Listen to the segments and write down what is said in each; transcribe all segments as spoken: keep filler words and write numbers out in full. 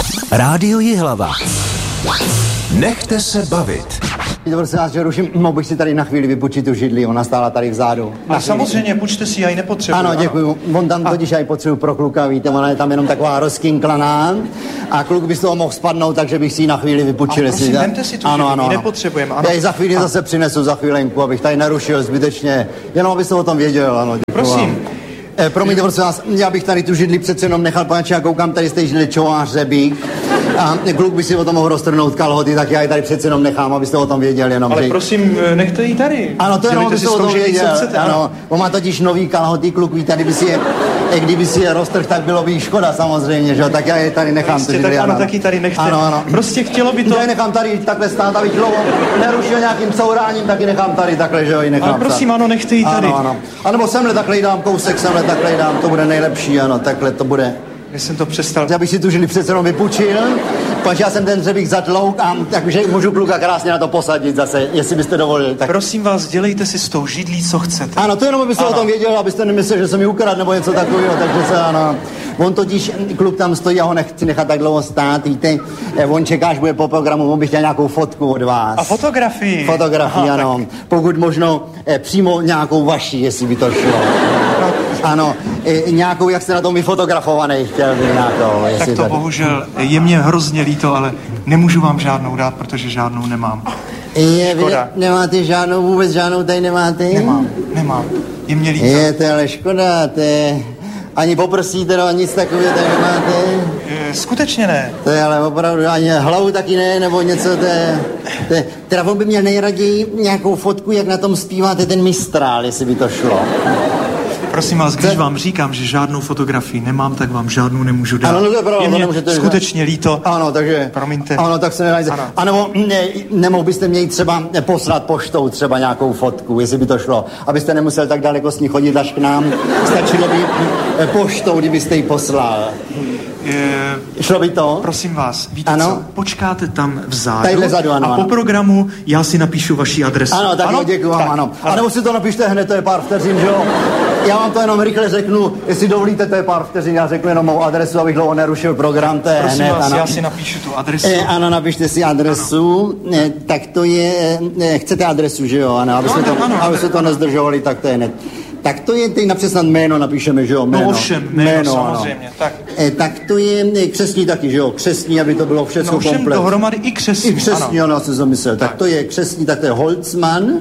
Rádio Jihlava. Nechte se bavit. Prosím vás, že ruším, mohl bych si tady na chvíli vypůjčit tu židli, ona stála tady vzadu. A samozřejmě, půjčte si, já ji nepotřebuji. Ano, děkuju. On tam a... totiž já ji potřebuji pro kluka, víte, ona je tam jenom taková rozkinklaná a kluk by z toho mohl spadnout, takže bych si ji na chvíli vypůjčil. A prosím, vemte si tu ano, židli, ano, ano. nepotřebujeme. Ano. Já ji za chvíli a... zase přinesu, za chvílenku, abych tady nerušil zbytečně, jenom abyste o tom věděl, ano, děkuju. Prosím. Eh, promiňte, prosím vás, já bych tady tu židli přece jenom nechal, paneče, já koukám, tady jste židli čovář řebík a kluk by si o tom mohl roztrhnout kalhoty, tak já ji tady přece jenom nechám, abyste o tom věděl jenom. Ale že... prosím, nechte ji tady. Ano, to jenom, abyste o tom věděl. Chcete, ano, on má totiž nový kalhoty, kluk ví, tady by si je, kdyby si je roztrh, tak bylo by jí škoda samozřejmě, že jo, tak já je tady nechám. Jistě, tak ano, ano, taky tady nechte. Ano, ano. Prostě chtělo by to... Já ji nechám tady takhle stát, abych dlouho nerušil nějakým couráním, taky nechám tady takhle, že jo, ji nechám. Ale prosím, stát. Ano, nechte ji tady. Ano, ano. A nebo semhle takhle jí dám kousek, semhle takhle jí dám, to bude nejlepší, ano, takhle to bude. Já jsem to přestal. Já bych si tu žili přece jenom vypůjčil, protože já jsem ten dřebík zatlouk a takže můžu kluka krásně na to posadit zase, jestli byste dovolili. Tak... Prosím vás, dělejte si s tou židlí, co chcete. Ano, to jenom abyste ano. o tom věděl, abyste nemysleli, že jsem ji ukradl nebo něco takového, takže se ano. On totiž, kluk tam stojí a ho nechci nechat tak dlouho stát, víte, on čeká, až bude po programu, on bych chtěl nějakou fotku od vás. A fotografii? Fotografii, Aha, ano. Tak... Pokud možno eh, přímo nějakou vaší, jestli by to šlo. No. Ano, eh, nějakou, jak jste na tom vyfotografovaný, chtěl by nějakou. Tak to tady... bohužel je mě hrozně líto, ale nemůžu vám žádnou dát, protože žádnou nemám. Je, vy ne, nemáte žádnou, vůbec žádnou tady nemáte? Nemám, nemám. Je mě líto. Je, to je ale škoda, to je... Ani poprosíte, no, nic takového tady nemáte? Je, skutečně ne. To je ale opravdu, ani hlavu taky ne, nebo něco, to je... To je teda on by měl nejraději nějakou fotku, jak na tom zpíváte ten Mistrál, jestli by to šlo. Prosím vás, když vám říkám, že žádnou fotografii nemám, tak vám žádnou nemůžu dát. Ano, no to je pravda, je mě nemůžete skutečně líto. Ano, takže... Promiňte. Ano, tak se nedajte. A nebo ne, nemohl byste mě třeba poslat poštou třeba nějakou fotku, jestli by to šlo. Abyste nemusel tak daleko s ní chodit až k nám. Stačilo by poštou, kdybyste ji poslal. Je... Šlo by to? Prosím vás, víte ano? co? Počkáte tam vzadu. Tadyhle zadu, ano, a po ano. programu já si napíšu vaši adresu. Ano, tak ano? Děkuji vám, ano. A nebo si to napište hned, to je pár vteřin, že jo? Já vám to jenom rychle řeknu, jestli dovolíte, to je pár vteřin, já řeknu jenom mou adresu, abych dlouho nerušil program, to je prosím hned, vás, ano. Já si napíšu tu adresu. E, ano, napište si adresu, e, tak to je, e, chcete adresu, že jo, ano, aby no, jsme to, ano, aby se to nezdržovali, tak to je hned. Tak to je, teď napřed snad jméno napíšeme, že jo, jméno. No ovšem, jméno, jméno samozřejmě, ano. Tak. E, tak to je křestní taky, že jo, křestní, aby to bylo všechno komplet. No ovšem dohromady i křestní, I křestní, ano, ano jsem myslel. Tak. tak to je křestní, tak to je Holzmann.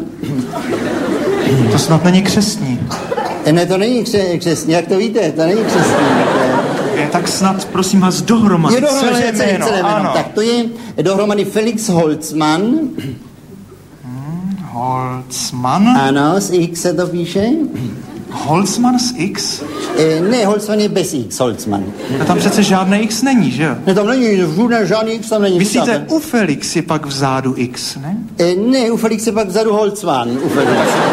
To snad není křestní. E, ne, to není kře, křestní, jak to víte, to není křestní. To je... je, tak snad, prosím vás, dohromady. Je dohromady celé, celé, jméno, celé jméno. Tak to je dohromady Felix Holzmann. Holzmann? Ano, s X se to píše. Holzmann s X? E, ne, Holzmann je bez X, Holzmann. A tam přece žádné X není, že jo? Ne, tam není, žádný, žádný X tam není. Myslíte, u Felix je pak vzadu X, ne? E, ne, u Felix je pak vzadu Holzmann, u Felix.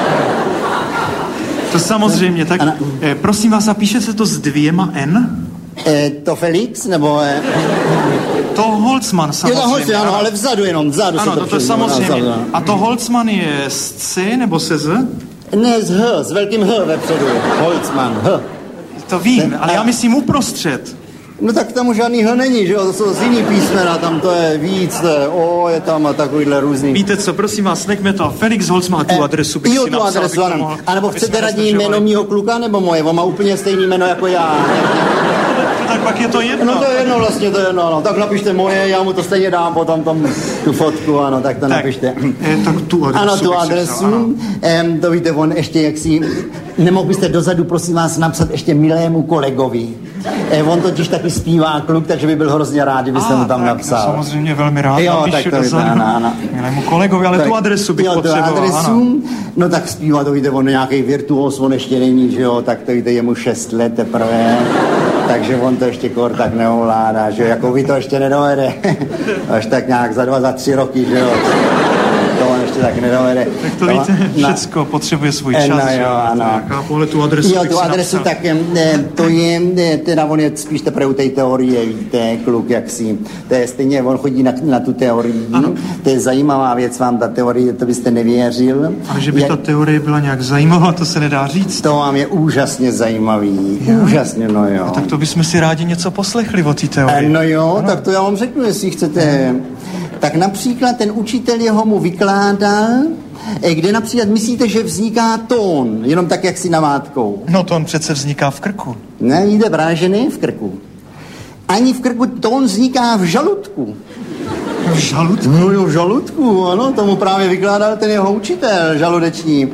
To samozřejmě, tak e, prosím vás, zapíše se to s dvěma N? E, to Felix, nebo... E... To Holzmann samozřejmě. Jo, to Holzmann, ano, ale vzadu jenom, vzadu ano, se to to, to samozřejmě. Vzadu, ano. A to Holzmann je s C nebo se Z? Ne, s H, s velkým H vepředu. Holzmann, H. To vím, ne, ale já myslím uprostřed. No tak tam žádný H není, že jo, to jsou z jiný písmena, tam to je víc, to je O, je tam a takovýhle různý. Víte co, prosím vás, nechme to, Felix Holzmann, tu adresu bych jo, si tu napsal, adresu, ano. mohl, a nebo chcete radní jméno mýho kluka, nebo moje, on má úplně stejný jméno jako já. Tak pak je to jedno. No to je jedno vlastně, to je jedno, ano. Tak napište moje, já mu to stejně dám potom tom, tu fotku, ano, tak to tak, napište. Eh, tak tu adresu. Ano, tu adresu, ehm, to víte, on ještě jaksi, nemohl byste dozadu, prosím vás, napsat ještě milému kolegovi. Eh, on totiž taky zpívá kluk, takže by byl hrozně rád, kdybyste ah, mu tam tak, napsal. No, samozřejmě velmi rád jo, napíšu tak to dozadu ano, ano. milému kolegovi, ale tak, tu adresu bych jo, potřeboval. Tu adresu, ano. No tak zpívá, to víte, on nějaký virtuos, on ještě není, že jo, tak to víte, je mu šest let teprve. Takže on to ještě kor tak neovládá, že jo, jako vy to ještě nedovede. Až tak nějak za dva, za tři roky, že jo. To on ještě ještě tak nedovede. Tak to víte, všecko potřebuje svůj čas. No jo, ano. Chápu, tu adresu Jo, tu adresu tak, ne, to je, ne, teda on je spíš teprve u té teorie, víte, kluk, jak si, to je stejně, on chodí na, na tu teorii, ano. To je zajímavá věc vám, ta teorie, to byste nevěřil. Ale že by jak, ta teorie byla nějak zajímavá, to se nedá říct. To vám je úžasně zajímavý, jo? Úžasně, no jo. A tak to bychom si rádi něco poslechli o té teorii. No jo, ano. Tak to já vám řeknu, jestli chcete. Tak například ten učitel jeho mu vykládal, kde například myslíte, že vzniká tón, jenom tak, jak si namátkou. No tón přece vzniká v krku. Ne, jde právě, že ne v krku. Ani v krku, tón vzniká v žaludku. V žaludku? No jo, v žaludku, ano, tomu právě vykládal ten jeho učitel žaludeční.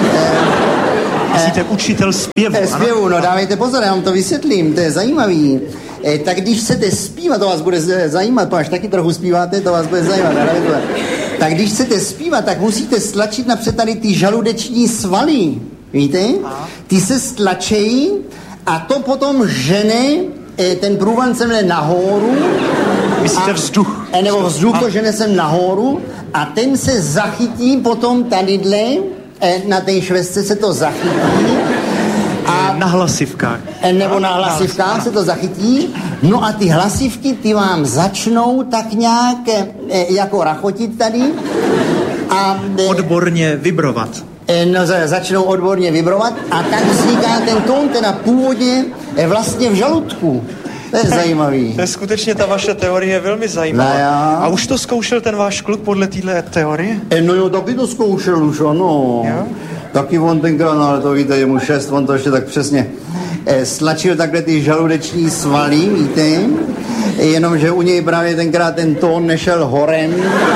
Myslíte učitel zpěvu, eh, Zpěvu, no dávejte pozor, já vám to vysvětlím, to je zajímavý. Eh, tak když chcete zpívat, to vás bude zajímat, až taky trochu zpíváte, to vás bude zajímat. Tak když chcete zpívat, tak musíte stlačit napřed tady ty žaludeční svaly, víte? Ty se stlačejí a to potom žene eh, ten průvan semhle nahoru. Myslíte vzduch? A, nebo vzduch to žene sem nahoru a ten se zachytí potom tadyhle, na té švestce se to zachytí. A na hlasivkách. Nebo na hlasivkách se to zachytí. No a ty hlasivky, ty vám začnou tak nějak jako rachotit tady. A odborně vibrovat. No, začnou odborně vibrovat a tak vzniká ten tón, teda původně vlastně v žaludku. To je zajímavý. To je skutečně, ta vaše teorie je velmi zajímavá. No, a už to zkoušel ten váš kluk podle téhle teorie? E, no jo, taky to zkoušel už, ano. Jo? Taky on tenkrát, no, ale to víte, je mu šest, on to ještě tak přesně e, stlačil takhle ty žaludeční svaly, víte? E, jenomže u něj právě tenkrát ten tón nešel horem.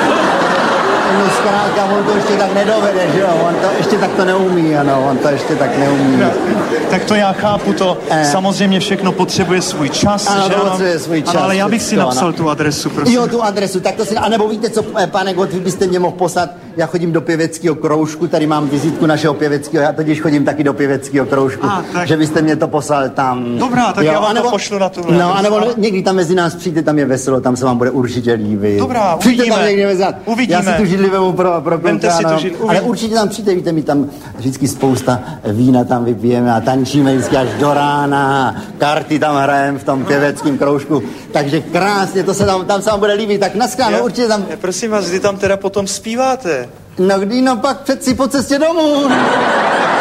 No zkrátka, on to ještě tak nedovede, že jo, on to ještě tak to neumí, ano, on to ještě tak neumí. No, tak to já chápu, to eh. samozřejmě všechno potřebuje svůj čas, ano, že potřebuje svůj čas. Ano, ale já bych si napsal ano. tu adresu, prosím. Jo, tu adresu, tak to si, anebo víte co, pane Gottfried, byste mě mohl poslat, já chodím do pěveckého kroužku, tady mám vizitku našeho pěveckého, já totiž chodím taky do pěveckého kroužku, ah, tak... že byste mě to poslal tam. Dobrá, tak jo, já vám anebo, to pošlu na tu. No, anebo někdy tam mezi nás přijďte, tam je veselo, tam se vám bude určitě líbit. Dobrá, uvidíme. Tam někdy mezi nás. Uvidíme. Já si tu židli vemu pro, pro kluka, no, ale určitě tam přijďte, víte, my tam vždycky spousta vína tam vypijeme a tančíme vždycky až do rána, karty tam hrajeme v tom pěveckém kroužku, takže krásně, to se tam, tam se vám bude líbit, tak naschledanou, určitě tam... Já, prosím vás, kdy tam teda potom zpíváte? No kdy, no pak přeci po cestě domů.